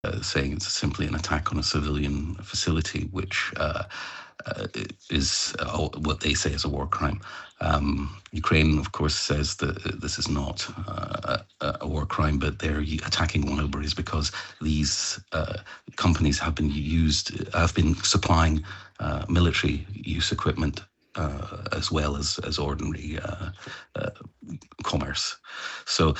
saying it's simply an attack on a civilian facility, which is what they say is a war crime. Ukraine, of course, says that this is not a war crime, but they're attacking Wildberries because these companies have been supplying military use equipment as well as ordinary commerce. So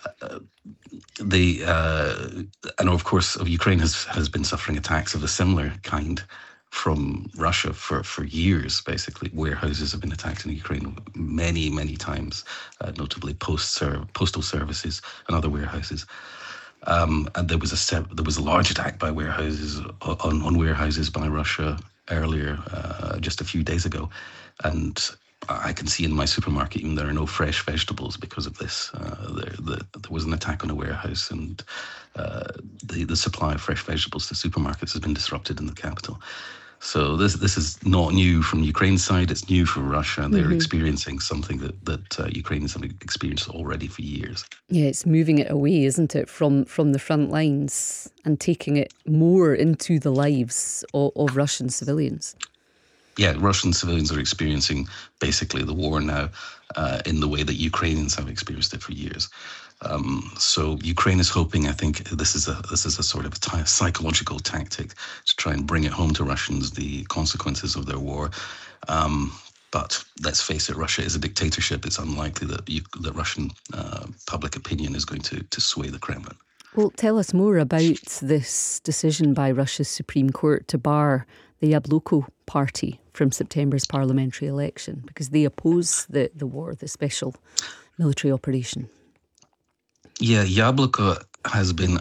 and of course, Ukraine has been suffering attacks of a similar kind from Russia for years. Basically, warehouses have been attacked in Ukraine many, many times, notably postal services and other warehouses. And there was a large attack by warehouses on warehouses by Russia earlier, just a few days ago, and I can see in my supermarket even there are no fresh vegetables because of this. There was an attack on a warehouse, and the supply of fresh vegetables to supermarkets has been disrupted in the capital. So this is not new from Ukraine's side. It's new for Russia. They're experiencing something that Ukrainians have experienced already for years. Yeah, it's moving it away, isn't it, from the front lines and taking it more into the lives of Russian civilians. Yeah, Russian civilians are experiencing basically the war now in the way that Ukrainians have experienced it for years. So Ukraine is hoping, I think, this is a sort of psychological tactic to try and bring it home to Russians, the consequences of their war. But let's face it, Russia is a dictatorship. It's unlikely that Russian public opinion is going to sway the Kremlin. Well, tell us more about this decision by Russia's Supreme Court to bar the Yabloko party from September's parliamentary election, because they oppose the war, the special military operation. Yeah, Yabloko has been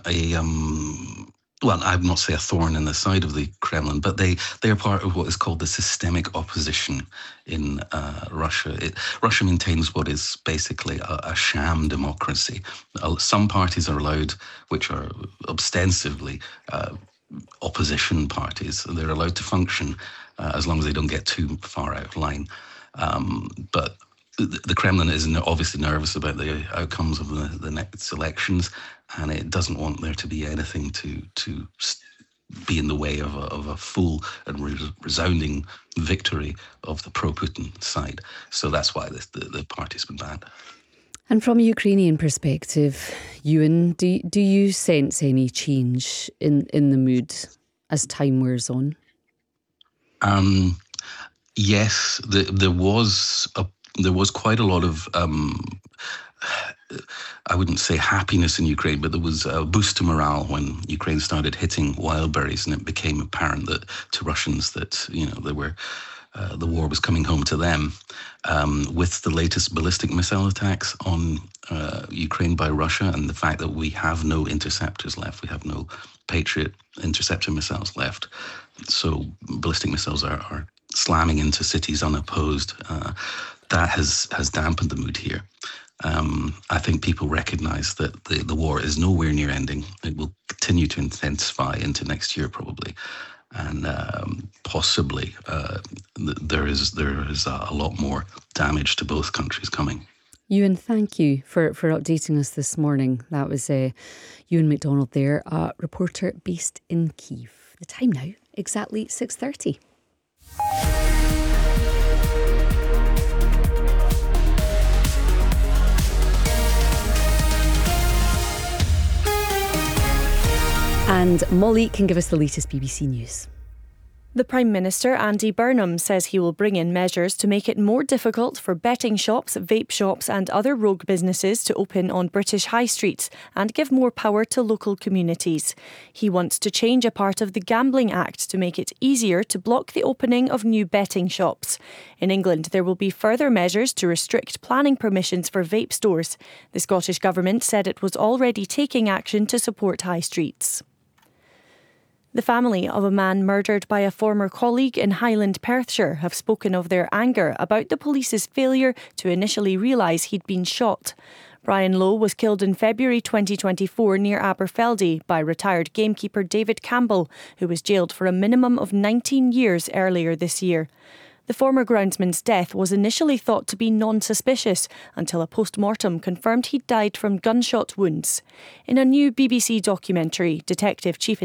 I would not say a thorn in the side of the Kremlin, but they are part of what is called the systemic opposition in Russia. Russia maintains what is basically a sham democracy. Some parties are allowed, which are ostensibly opposition parties. They're allowed to function as long as they don't get too far out of line. But the Kremlin is obviously nervous about the outcomes of the next elections, and it doesn't want there to be anything to be in the way of a full and resounding victory of the pro-Putin side. So that's why the party's been banned. And from a Ukrainian perspective, Ewan, do you sense any change in the mood as time wears on? Yes, there was quite a lot of I wouldn't say happiness in Ukraine, but there was a boost to morale when Ukraine started hitting Wildberries, and it became apparent that to Russians that the war was coming home to them. With the latest ballistic missile attacks on Ukraine by Russia, and the fact that we have no interceptors left, we have no Patriot interceptor missiles left, so ballistic missiles are slamming into cities unopposed. That has dampened the mood here. I think people recognise that the war is nowhere near ending. It will continue to intensify into next year probably, and possibly there is a lot more damage to both countries coming. Ewan, thank you for updating us this morning. That was Ewan MacDonald there, a reporter based in Kyiv. The time now, exactly 6:30. And Molly can give us the latest BBC News. The Prime Minister, Andy Burnham, says he will bring in measures to make it more difficult for betting shops, vape shops and other rogue businesses to open on British high streets and give more power to local communities. He wants to change a part of the Gambling Act to make it easier to block the opening of new betting shops. In England, there will be further measures to restrict planning permissions for vape stores. The Scottish Government said it was already taking action to support high streets. The family of a man murdered by a former colleague in Highland, Perthshire have spoken of their anger about the police's failure to initially realise he'd been shot. Brian Lowe was killed in February 2024 near Aberfeldy by retired gamekeeper David Campbell, who was jailed for a minimum of 19 years earlier this year. The former groundsman's death was initially thought to be non-suspicious until a post-mortem confirmed he'd died from gunshot wounds. In a new BBC documentary, Detective Chief